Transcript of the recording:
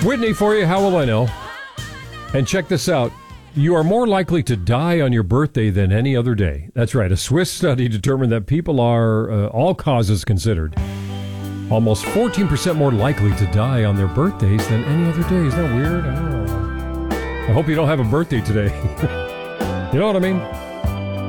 Whitney for you, how will I know? And check this out. You are more likely to die on your birthday than any other day. That's right. A Swiss study determined that people are, all causes considered, almost 14% more likely to die on their birthdays than any other day. Isn't that weird? I don't know. I hope you don't have a birthday today. You know what I mean?